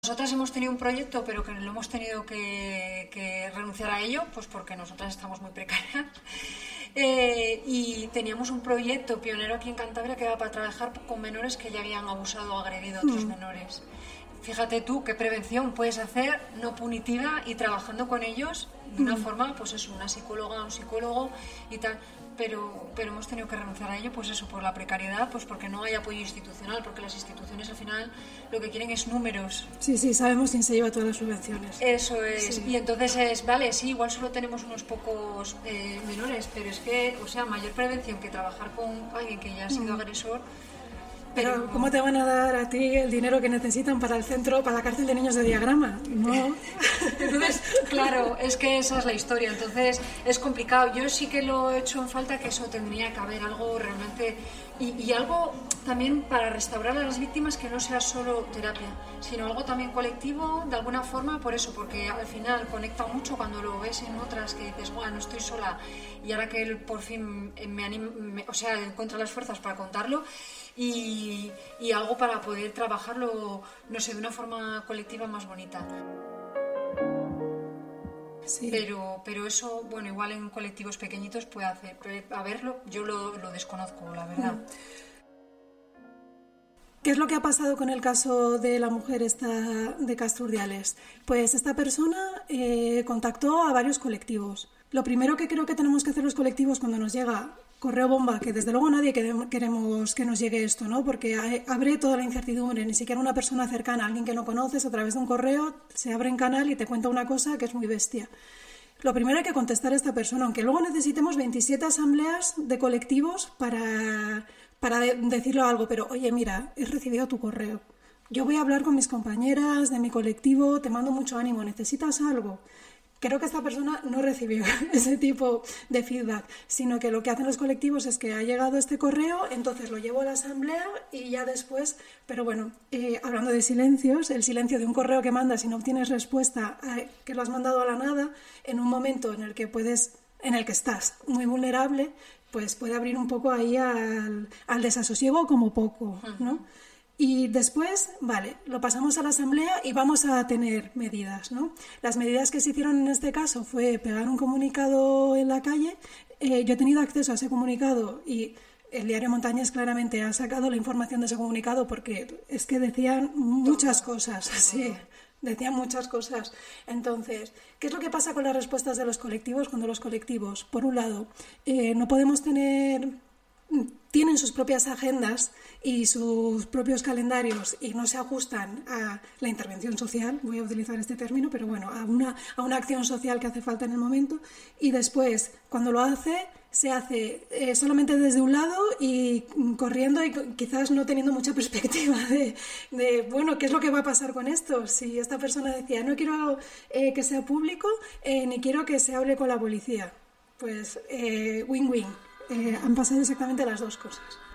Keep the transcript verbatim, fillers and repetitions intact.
Nosotras hemos tenido un proyecto, pero que lo hemos tenido que, que renunciar a ello, pues porque nosotras estamos muy precarias. Eh, y teníamos un proyecto pionero aquí en Cantabria que era para trabajar con menores que ya habían abusado o agredido a otros mm. menores. Fíjate tú qué prevención puedes hacer no punitiva y trabajando con ellos de una mm. forma, pues eso, una psicóloga, un psicólogo y tal. Pero, pero hemos tenido que renunciar a ello, pues eso, por la precariedad, pues porque no hay apoyo institucional, porque las instituciones al final lo que quieren es números. Sí, sí, sabemos quién se lleva todas las subvenciones. Eso es, sí. Y entonces es, vale, sí, igual solo tenemos unos pocos eh, menores, pero es que, o sea, mayor prevención que trabajar con alguien que ya ha sido mm. agresor. Pero, pero ¿cómo te van a dar a ti el dinero que necesitan para el centro, para la cárcel de niños de Diagrama? No. Entonces, claro, es que esa es la historia. Entonces, es complicado. Yo sí que lo he hecho en falta, que eso tendría que haber algo realmente... Y, y algo también para restaurar a las víctimas que no sea solo terapia, sino algo también colectivo, de alguna forma, por eso, porque al final conecta mucho cuando lo ves en otras, que dices, bueno, no estoy sola, y ahora que él por fin me anima, me, o sea, encuentra las fuerzas para contarlo, y, y algo para poder trabajarlo, no sé, de una forma colectiva más bonita. Sí. Pero, pero eso, bueno, igual en colectivos pequeñitos puede hacer, a verlo, yo lo, lo desconozco, la verdad. ¿Qué es lo que ha pasado con el caso de la mujer esta de Castro Urdiales? Pues esta persona eh, contactó a varios colectivos. Lo primero que creo que tenemos que hacer los colectivos cuando nos llega correo bomba, que desde luego nadie queremos que nos llegue esto, ¿no? Porque abre toda la incertidumbre, ni siquiera una persona cercana, alguien que no conoces, a través de un correo se abre en canal y te cuenta una cosa que es muy bestia. Lo primero hay que contestar a esta persona, aunque luego necesitemos veintisiete asambleas de colectivos para, para de, decirle algo, pero oye, mira, he recibido tu correo, yo voy a hablar con mis compañeras de mi colectivo, te mando mucho ánimo, ¿necesitas algo? Creo que esta persona no recibió ese tipo de feedback, sino que lo que hacen los colectivos es que ha llegado este correo, entonces lo llevo a la asamblea y ya después, pero bueno, eh, hablando de silencios, el silencio de un correo que mandas y no obtienes respuesta, eh, que lo has mandado a la nada, en un momento en el que puedes, en el que estás muy vulnerable, pues puede abrir un poco ahí al, al desasosiego como poco, ¿no? Y después, vale, lo pasamos a la asamblea y vamos a tener medidas, ¿no? Las medidas que se hicieron en este caso fue pegar un comunicado en la calle. Eh, yo he tenido acceso a ese comunicado y el diario Montañés claramente ha sacado la información de ese comunicado porque es que decían muchas cosas, sí, decían muchas cosas. Entonces, ¿qué es lo que pasa con las respuestas de los colectivos? Cuando los colectivos, por un lado, eh, no podemos tener... tienen sus propias agendas y sus propios calendarios y no se ajustan a la intervención social, voy a utilizar este término, pero bueno, a una, a una acción social que hace falta en el momento, y después, cuando lo hace, se hace eh, solamente desde un lado y corriendo y quizás no teniendo mucha perspectiva de, de, bueno, ¿qué es lo que va a pasar con esto? Si esta persona decía, no quiero eh, que sea público, eh, ni quiero que se hable con la policía, pues eh, win-win. Eh, han pasado exactamente las dos cosas.